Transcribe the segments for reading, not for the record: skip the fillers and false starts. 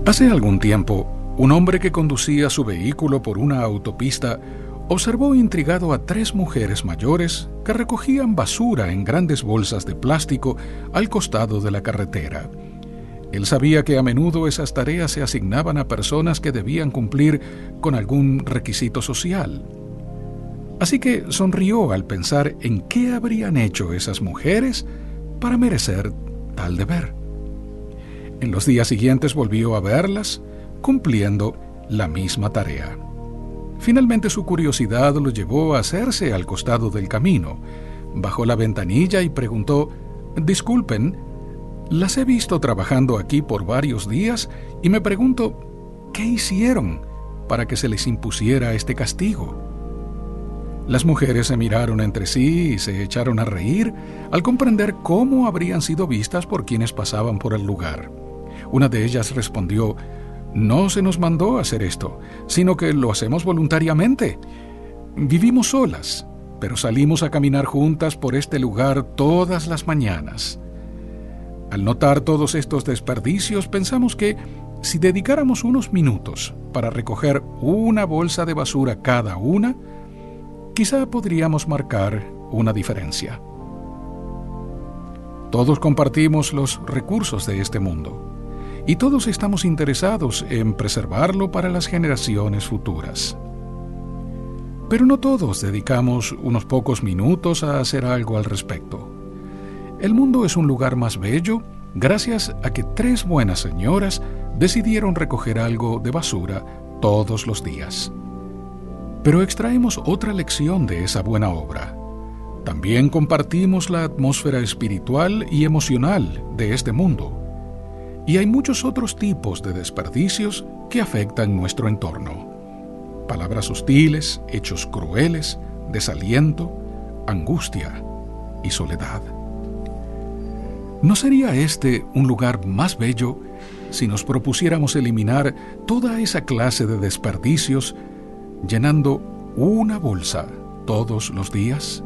Hace algún tiempo, un hombre que conducía su vehículo por una autopista observó intrigado a 3 mujeres mayores que recogían basura en grandes bolsas de plástico al costado de la carretera. Él sabía que a menudo esas tareas se asignaban a personas que debían cumplir con algún requisito social. Así que sonrió al pensar en qué habrían hecho esas mujeres para merecer tal deber. En los días siguientes volvió a verlas, cumpliendo la misma tarea. Finalmente su curiosidad lo llevó a hacerse al costado del camino. Bajó la ventanilla y preguntó: «Disculpen, las he visto trabajando aquí por varios días y me pregunto, ¿qué hicieron para que se les impusiera este castigo?». Las mujeres se miraron entre sí y se echaron a reír al comprender cómo habrían sido vistas por quienes pasaban por el lugar. Una de ellas respondió: «No se nos mandó a hacer esto, sino que lo hacemos voluntariamente. Vivimos solas, pero salimos a caminar juntas por este lugar todas las mañanas. Al notar todos estos desperdicios, pensamos que si dedicáramos unos minutos para recoger una bolsa de basura cada una, quizá podríamos marcar una diferencia». Todos compartimos los recursos de este mundo y todos estamos interesados en preservarlo para las generaciones futuras. Pero no todos dedicamos unos pocos minutos a hacer algo al respecto. El mundo es un lugar más bello gracias a que 3 buenas señoras decidieron recoger algo de basura todos los días. Pero extraemos otra lección de esa buena obra. También compartimos la atmósfera espiritual y emocional de este mundo. Y hay muchos otros tipos de desperdicios que afectan nuestro entorno. Palabras hostiles, hechos crueles, desaliento, angustia y soledad. ¿No sería este un lugar más bello si nos propusiéramos eliminar toda esa clase de desperdicios llenando una bolsa todos los días?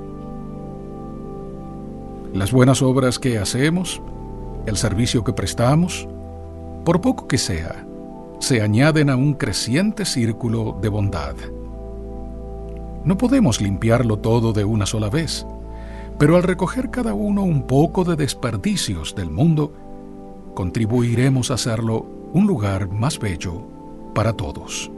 Las buenas obras que hacemos, el servicio que prestamos, por poco que sea, se añaden a un creciente círculo de bondad. No podemos limpiarlo todo de una sola vez, pero al recoger cada uno un poco de desperdicios del mundo, contribuiremos a hacerlo un lugar más bello para todos.